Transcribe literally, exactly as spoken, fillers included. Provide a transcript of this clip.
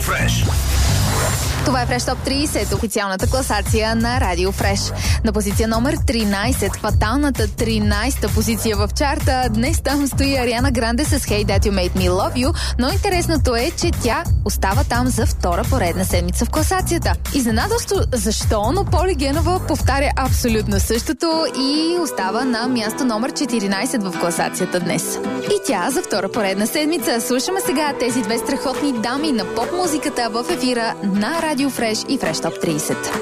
Фреш. Това е Фреш Топ трийсет, официалната класация на Радио Фреш. На позиция номер тринайсет, фаталната тринайсета позиция в чарта. Днес там стои Ариана Гранде с Hey That You Made Me Love You, но интересното е, че тя остава там за втора поредна седмица в класацията. Изненадващо защо, но Поли Генова повтаря абсолютно същото и остава на място номер четиринайсет в класацията днес. И тя за втора поредна седмица. Слушаме сега тези две страхотни дами на поп-музиката в ефира на Радио Фреш и Фреш Топ трийсет.